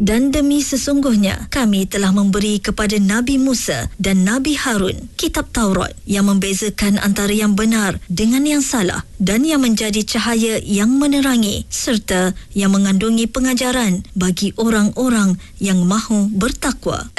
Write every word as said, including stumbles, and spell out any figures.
Dan demi sesungguhnya kami telah memberi kepada Nabi Musa dan Nabi Harun kitab Taurat yang membezakan antara yang benar dengan yang salah dan yang menjadi cahaya yang menerangi serta yang mengandungi pengajaran bagi orang-orang yang mahu bertakwa.